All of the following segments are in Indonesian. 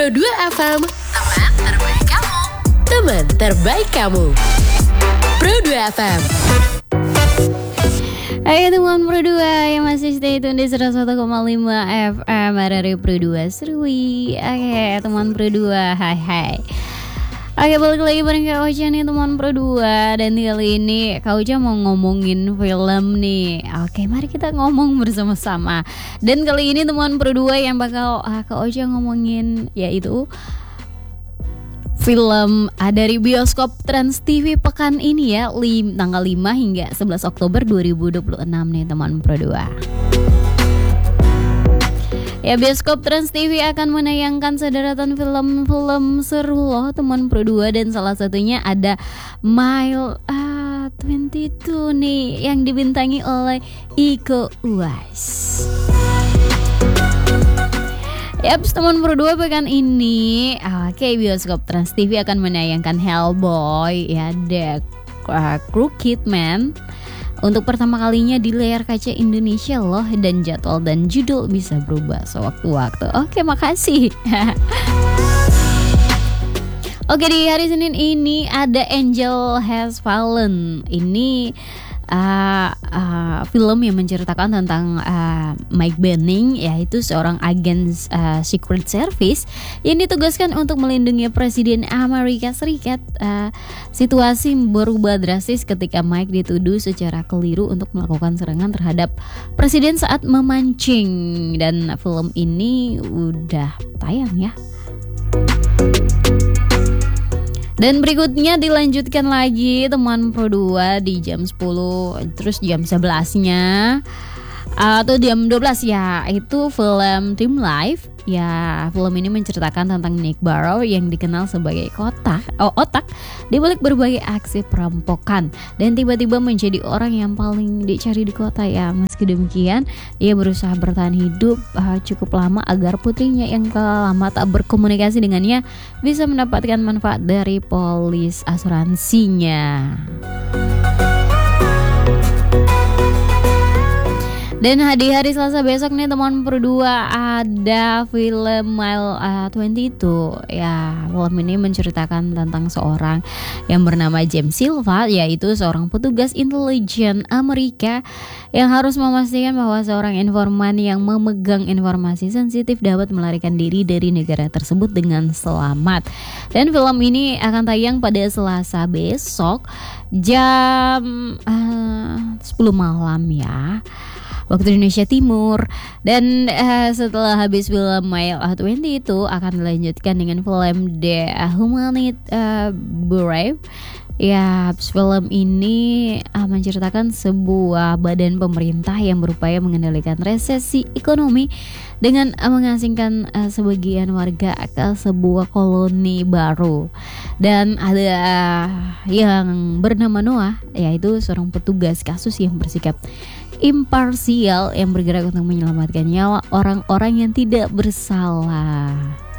Pro2 FM, teman terbaik kamu. Teman terbaik kamu. Pro2 FM. Hai teman Pro2 yang masih stay tune di 101,5 FM dari Pro2 Serui. Oke teman Pro2, hai. Oke, balik lagi bareng Kak Ocha nih teman Pro2. Dan kali ini Kak Ocha mau ngomongin film nih. Oke, mari kita ngomong bersama-sama. Dan kali ini teman Pro2 yang bakal Kak Ocha ngomongin yaitu film dari bioskop Trans TV pekan ini ya, tanggal 5 hingga 11 Oktober 2026 nih teman Pro2. Ya, bioskop Trans TV akan menayangkan sederetan film-film seru loh teman Pro2, dan salah satunya ada Mile 22 nih yang dibintangi oleh Iko Uwais. Yaps teman Pro2, pekan ini bioskop Trans TV akan menayangkan Hellboy ya, The Crooked Man untuk pertama kalinya di layar kaca Indonesia loh, dan jadwal dan judul bisa berubah sewaktu-waktu. Oke, makasih. Oke, di hari Senin ini ada Angel Has Fallen. Ini film yang menceritakan tentang Mike Banning, yaitu seorang agen Secret Service yang ditugaskan untuk melindungi Presiden Amerika Serikat. Situasi berubah drastis ketika Mike dituduh secara keliru untuk melakukan serangan terhadap Presiden saat memancing, dan film ini udah tayang ya. Dan berikutnya dilanjutkan lagi teman Pro2 di jam 10, terus jam 11-nya atau jam 12 ya, itu film Team Life. Ya, film ini menceritakan tentang Nick Barrow yang dikenal sebagai otak di balik berbagai aksi perampokan, dan tiba-tiba menjadi orang yang paling dicari di kota ya. Meski demikian, ia berusaha bertahan hidup cukup lama agar putrinya yang telah lama tak berkomunikasi dengannya bisa mendapatkan manfaat dari polis asuransinya. Dan di hari Selasa besok nih teman Pro2 ada film Mile 22 ya. Film ini menceritakan tentang seorang yang bernama James Silva, yaitu seorang petugas intelijen Amerika yang harus memastikan bahwa seorang informan yang memegang informasi sensitif dapat melarikan diri dari negara tersebut dengan selamat. Dan film ini akan tayang pada Selasa besok jam 10 malam ya, waktu Indonesia Timur. Dan setelah habis film Mile 20 itu akan dilanjutkan dengan film The Humanity Brave. Ya, film ini menceritakan sebuah badan pemerintah yang berupaya mengendalikan resesi ekonomi dengan mengasingkan sebagian warga ke sebuah koloni baru. Dan ada yang bernama Noah, yaitu seorang petugas kasus yang bersikap imparsial yang bergerak untuk menyelamatkan nyawa orang-orang yang tidak bersalah.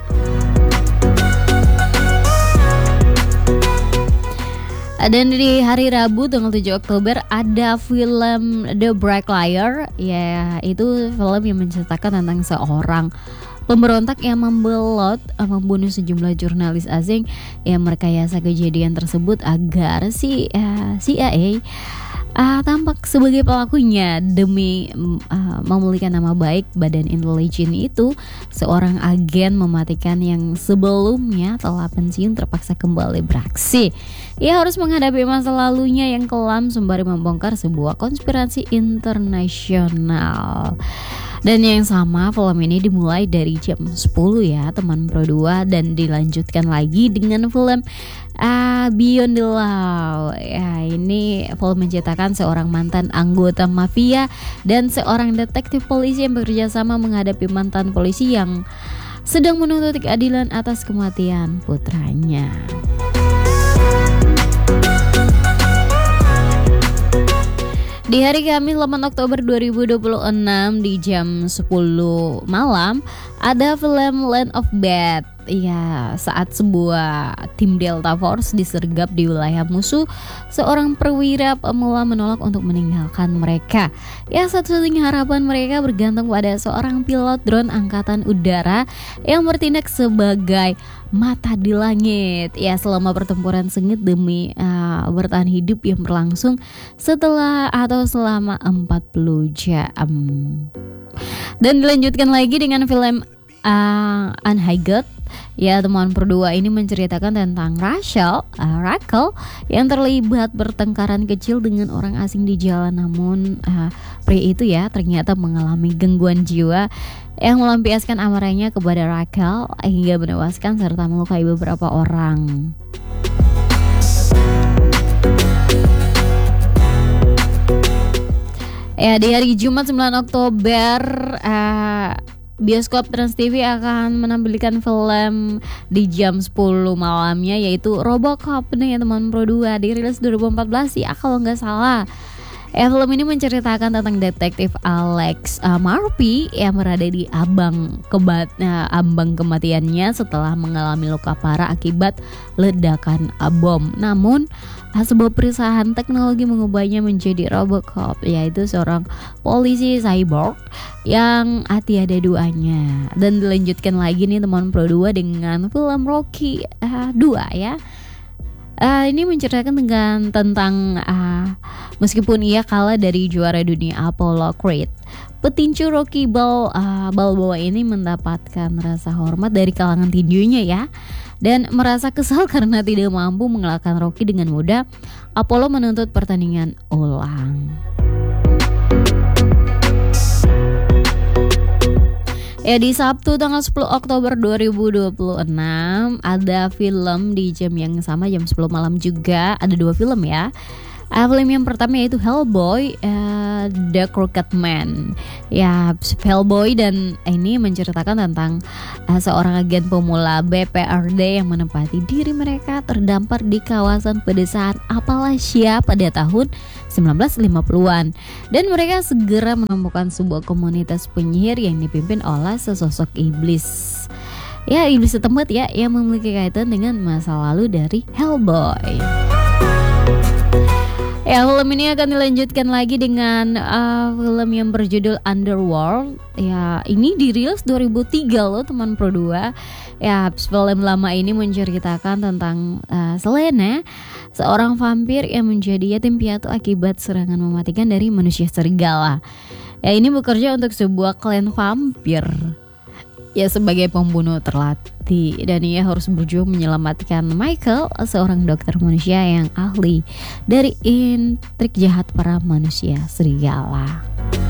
Dan di hari Rabu tanggal 7 Oktober ada film The Black Liar, ya itu film yang menceritakan tentang seorang pemberontak yang membunuh sejumlah jurnalis asing yang merekayasa kejadian tersebut agar CIA tampak sebagai pelakunya demi memulihkan nama baik badan intelijen itu. Seorang agen mematikan yang sebelumnya telah pensiun terpaksa kembali beraksi. Ia harus menghadapi masa lalunya yang kelam sembari membongkar sebuah konspirasi internasional. Dan yang sama, film ini dimulai dari jam 10 ya teman Pro2, dan dilanjutkan lagi dengan film Beyond the Law. Ya, ini film menceritakan seorang mantan anggota mafia dan seorang detektif polisi yang bekerja sama menghadapi mantan polisi yang sedang menuntut keadilan atas kematian putranya. Di hari Kamis 8 Oktober 2026 di jam 10 malam ada film Land of Bad. Ya, saat sebuah tim Delta Force disergap di wilayah musuh, seorang perwira pemula menolak untuk meninggalkan mereka. Ya, satu-satunya harapan mereka bergantung pada seorang pilot drone angkatan udara yang bertindak sebagai mata di langit. Ya, selama pertempuran sengit demi bertahan hidup yang berlangsung selama 40 jam. Dan dilanjutkan lagi dengan film Unhinged. Ya, teman berdua ini menceritakan tentang Rachel yang terlibat pertengkaran kecil dengan orang asing di jalan. Namun pria itu ya ternyata mengalami gangguan jiwa yang melampiaskan amarahnya kepada Rachel hingga menewaskan serta melukai beberapa orang. Ya, di hari Jumat 9 Oktober bioskop Trans TV akan menampilkan film di jam 10 malamnya, yaitu Robocop nih teman Pro 2, dirilis 2014 ya kalau nggak salah. Film ini menceritakan tentang detektif Alex Murphy yang berada di ambang kematiannya setelah mengalami luka parah akibat ledakan bom. Namun sebuah perusahaan teknologi mengubahnya menjadi Robocop, yaitu seorang polisi cyborg yang tiada duanya. Dan dilanjutkan lagi nih teman Pro 2 dengan film Rocky 2 ya. Ini menceritakan tentang meskipun ia kalah dari juara dunia Apollo Creed, petinju Rocky Balboa ini mendapatkan rasa hormat dari kalangan tinjunya ya, dan merasa kesal karena tidak mampu mengalahkan Rocky dengan mudah. Apollo menuntut pertandingan ulang. Ya, di Sabtu tanggal 10 Oktober 2026 ada film di jam yang sama, jam 10 malam juga. Ada 2 film ya. Film yang pertama yaitu Hellboy, The Crooked Man. Ya, Hellboy dan ini menceritakan tentang seorang agen pemula BPRD yang menempati diri mereka terdampar di kawasan pedesaan Appalachia pada tahun 1950-an. Dan mereka segera menemukan sebuah komunitas penyihir yang dipimpin oleh sesosok iblis. Ya, iblis setempat ya yang memiliki kaitan dengan masa lalu dari Hellboy. Ya, film ini akan dilanjutkan lagi dengan film yang berjudul Underworld. Ya, ini dirilis 2003 loh teman Pro 2. Ya, film lama ini menceritakan tentang Selena, seorang vampir yang menjadi yatim piatu akibat serangan mematikan dari manusia serigala. Ya, ini bekerja untuk sebuah klan vampir. Ya, sebagai pembunuh terlatih, dan ia harus berjuang menyelamatkan Michael, seorang dokter manusia yang ahli dari intrik jahat para manusia serigala.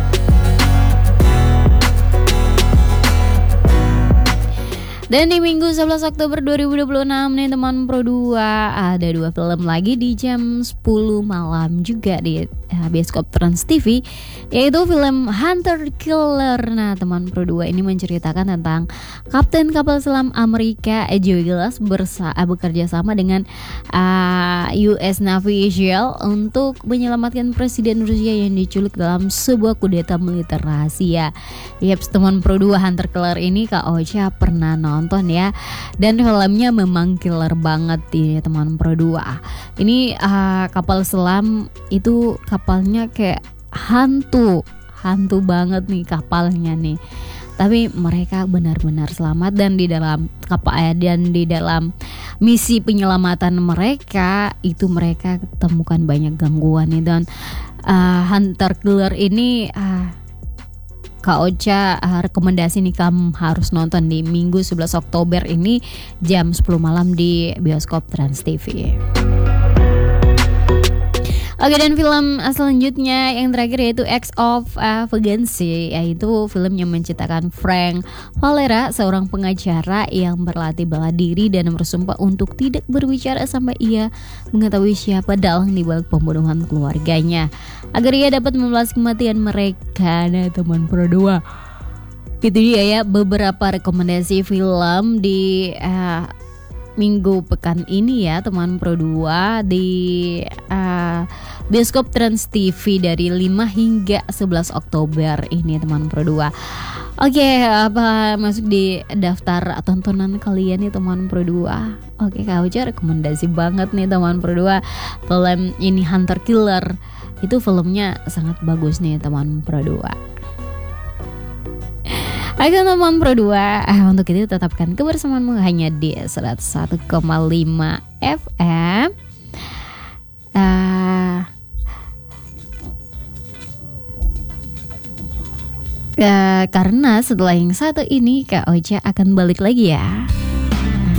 Dan di Minggu 11 Oktober 2026 nih teman Pro 2 ada 2 film lagi di jam 10 malam juga di bioskop Trans TV, yaitu film Hunter Killer. Nah teman Pro 2 ini menceritakan tentang kapten kapal selam Amerika Joe Glass bekerja sama dengan US Navy SEAL untuk menyelamatkan Presiden Rusia yang diculik dalam sebuah kudeta militer rahasia. Yaps, teman Pro 2, Hunter Killer ini Kak Ocha pernah nonton ya, dan filmnya memang killer banget nih teman Pro 2. Ini kapal selam itu kapalnya kayak hantu banget nih kapalnya nih. Tapi mereka benar-benar selamat, dan di dalam misi penyelamatan mereka itu mereka temukan banyak gangguan nih. Dan Hunter Killer ini Kak Ocha rekomendasi nih kamu harus nonton di Minggu 11 Oktober ini jam 10 malam di bioskop Trans TV. Oke, dan film selanjutnya yang terakhir yaitu Acts of Vengeance, yaitu film yang menceritakan Frank Valera, seorang pengacara yang berlatih bela diri dan bersumpah untuk tidak berbicara sampai ia mengetahui siapa dalang di balik pembunuhan keluarganya, agar ia dapat membalas kematian mereka. Nah teman Pro 2, itu dia ya beberapa rekomendasi film di minggu pekan ini ya teman Pro 2 di bioskop Trans TV dari 5 hingga 11 Oktober ini teman Pro 2. Oke, apa masuk di daftar tontonan kalian nih teman Pro 2? Oke, Kak Uca rekomendasi banget nih teman Pro 2 film ini Hunter Killer. Itu filmnya sangat bagus nih teman Pro 2. Oke teman Pro 2, untuk itu tetapkan kebersamaanmu hanya di 101,5 FM. Karena setelah yang satu ini Kak Ocha akan balik lagi ya.